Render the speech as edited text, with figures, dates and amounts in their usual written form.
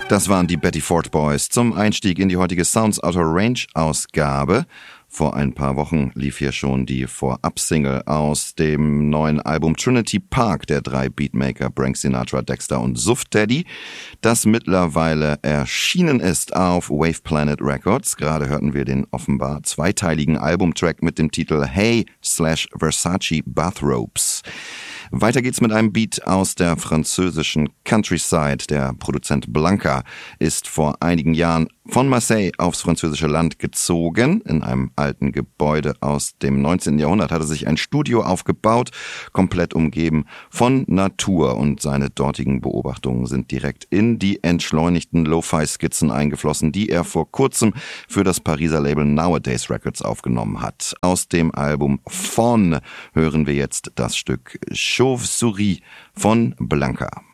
Das waren die Betty Ford Boys zum Einstieg in die heutige Sounds Out of Range Ausgabe. Vor ein paar Wochen lief hier schon die Vorab-Single aus dem neuen Album Trinity Park der 3 Beatmaker Frank Sinatra, Dexter und Suff Daddy, das mittlerweile erschienen ist auf Wave Planet Records. Gerade hörten wir den offenbar zweiteiligen Albumtrack mit dem Titel Hey/Versace Bathrobes. Weiter geht's mit einem Beat aus der französischen Countryside. Der Produzent Blanca ist vor einigen Jahren von Marseille aufs französische Land gezogen. In einem alten Gebäude aus dem 19. Jahrhundert hat er sich ein Studio aufgebaut, komplett umgeben von Natur, und seine dortigen Beobachtungen sind direkt in die entschleunigten Lo-Fi-Skizzen eingeflossen, die er vor kurzem für das Pariser Label Nowadays Records aufgenommen hat. Aus dem Album Faune hören wir jetzt das Stück Chauve-Souris von Blanca.